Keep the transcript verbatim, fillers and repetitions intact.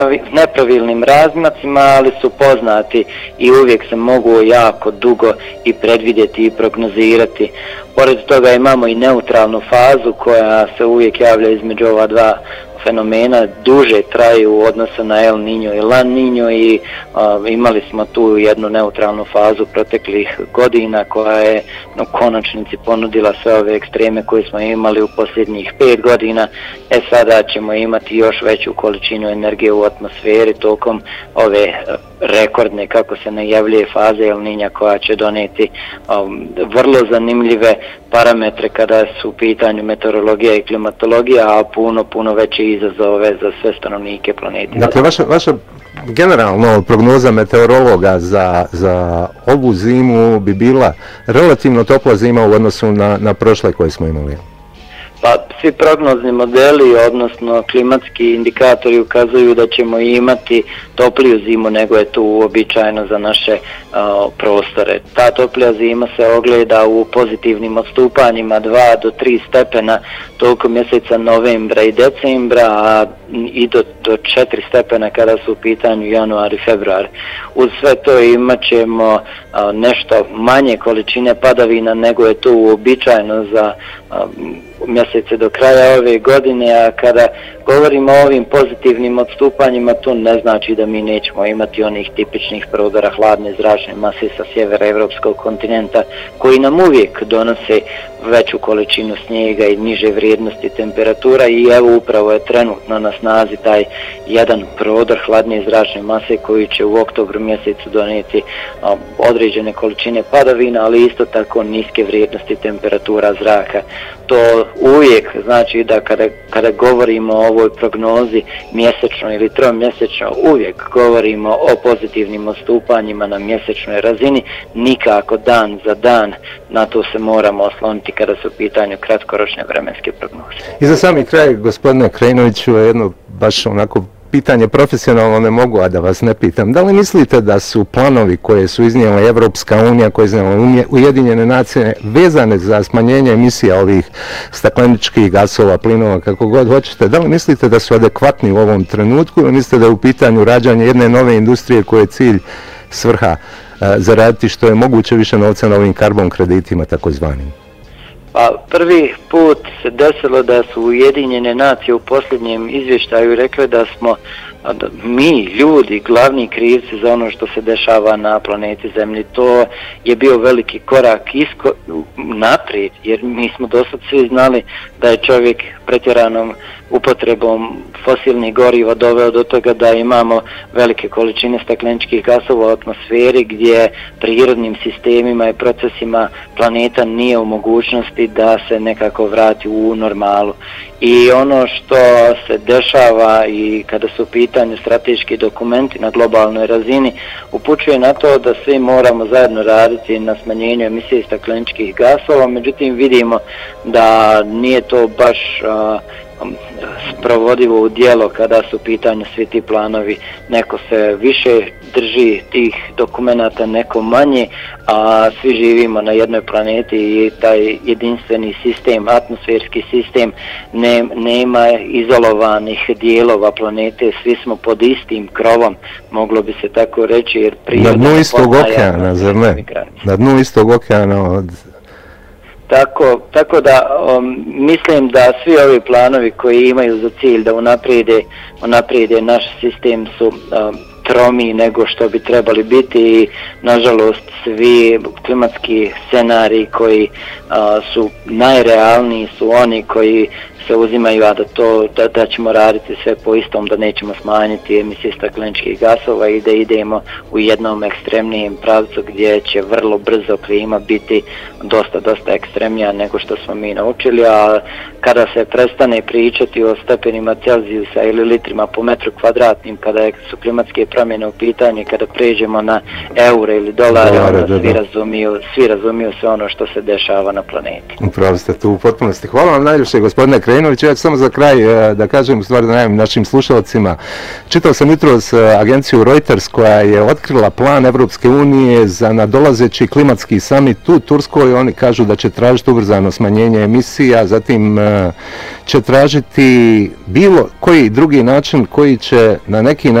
nepravilnim razmacima, ali su poznati i uvijek se mogu jako dugo i predvidjeti i prognozirati. Pored toga imamo i neutralnu fazu koja se uvijek javlja između ova dva fenomena, duže traju u odnosu na El Niño i La Niño i a, imali smo tu jednu neutralnu fazu proteklih godina koja je u konačnici ponudila sve ove ekstreme koje smo imali u posljednjih pet godina. E sada ćemo imati još veću količinu energije u atmosferi tokom ove rekordne, kako se najavljuje, faze El Niña koja će doneti um, vrlo zanimljive parametre kada su u pitanju meteorologija i klimatologija, a puno, puno veće izazove za sve stanovnike planete. Dakle, vaša, vaša generalno prognoza meteorologa za, za ovu zimu bi bila relativno topla zima u odnosu na, na prošle koje smo imali? Pa svi prognozni modeli, odnosno klimatski indikatori ukazuju da ćemo imati topliju zimu nego je to uobičajeno za naše uh, prostore. Ta toplija zima se ogleda u pozitivnim odstupanjima dva do tri stepena tokom mjeseca novembra i decembra, a i do, do četiri stepena kada su u pitanju januar i februar. Uz sve to imat ćemo uh, nešto manje količine padavina nego je to uobičajeno za uh, mjesece do kraja ove godine, a kada govorimo o ovim pozitivnim odstupanjima, to ne znači da mi nećemo imati onih tipičnih prodora hladne zračne mase sa sjevera evropskog kontinenta koji nam uvijek donose veću količinu snijega i niže vrijednosti temperatura i evo upravo je trenutno na snazi taj jedan prodor hladne zračne mase koji će u oktobru mjesecu doneti a, određene količine padavina, ali isto tako niske vrijednosti temperatura zraka. To uvijek znači da kada, kada govorimo o ovoj prognozi mjesečno ili tromjesečno, uvijek govorimo o pozitivnim odstupanjima na mjesečnoj razini, nikako dan za dan, na to se moramo osloniti kada su u pitanju kratkoročne vremenske prognoze. I za sami kraj, gospodine Krajinoviću, jedno baš onako pitanje profesionalno ne mogu, a da vas ne pitam. Da li mislite da su planovi koje su iznijela Evropska unija, koje su iznijela Ujedinjene nacije, vezane za smanjenje emisija ovih stakleničkih gasova, plinova, kako god hoćete, da li mislite da su adekvatni u ovom trenutku ili mislite da je u pitanju rađanje jedne nove industrije koje je cilj, svrha, zaraditi što je moguće više novca na ovim karbon kreditima takozvanim? Pa prvi put se desilo da su Ujedinjene nacije u posljednjem izvještaju rekli da smo da mi, ljudi, glavni krivci za ono što se dešava na planeti Zemlji. To je bio veliki korak isko, naprijed, jer mi smo dosad svi znali da je čovjek pretjeranom upotrebom fosilnih goriva doveo do toga da imamo velike količine stakleničkih gasova u atmosferi gdje prirodnim sistemima i procesima planeta nije u mogućnosti da se nekako vrati u normalu. I ono što se dešava i kada su u pitanju strateški dokumenti na globalnoj razini upućuje na to da svi moramo zajedno raditi na smanjenju emisije stakleničkih gasova, međutim vidimo da nije to baš a, sprovodivo u djelo kada su u pitanju svi ti planovi. Neko se više drži tih dokumenata, neko manje, a svi živimo na jednoj planeti i taj jedinstveni sistem, atmosferski sistem, ne, nema izolovanih dijelova planete, svi smo pod istim krovom, moglo bi se tako reći, jer priroda... Na dnu istog okeana, zar ne? Na dnu istog okeana od... Tako, tako da um, mislim da svi ovi planovi koji imaju za cilj da unaprijede, unaprijede naš sistem su um, tromi nego što bi trebali biti i nažalost svi klimatski scenariji koji uh, su najrealniji su oni koji se uzimaju, a da, to, da, da ćemo raditi sve po istom, da nećemo smanjiti emisije stakleničkih gasova i da idemo u jednom ekstremnijem pravcu gdje će vrlo brzo klima biti dosta, dosta ekstremnija nego što smo mi naučili, a kada se prestane pričati o stepenima Celzijusa ili litrima po metru kvadratnim, kada su klimatske promjene u pitanju, kada pređemo na eure ili dolare, onda svi razumiju, svi razumiju sve ono što se dešava na planeti. Upravo ste tu u potpunosti. Hvala vam najljepše, gospodine Krajinoviću. Krajinović. Ja ću samo za kraj da kažem, u stvari da najavim našim slušalcima. Čitao sam jutros agenciju Reuters koja je otkrila plan Evropske unije za nadolazeći klimatski samit u Turskoj. Oni kažu da će tražiti ubrzano smanjenje emisija, zatim će tražiti bilo koji drugi način koji će na neki način